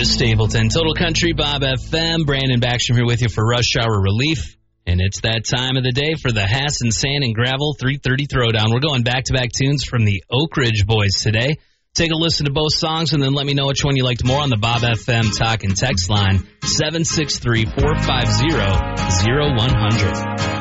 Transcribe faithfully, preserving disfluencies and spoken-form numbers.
Chris Stapleton, Total Country, Bob F M. Brandon Backstrom here with you for Rush Hour Relief. And it's that time of the day for the Hassan Sand and Gravel three thirty Throwdown. We're going back-to-back tunes from the Oak Ridge Boys today. Take a listen to both songs and then let me know which one you liked more on the Bob F M talk and text line seven six three, four five zero, zero one zero zero.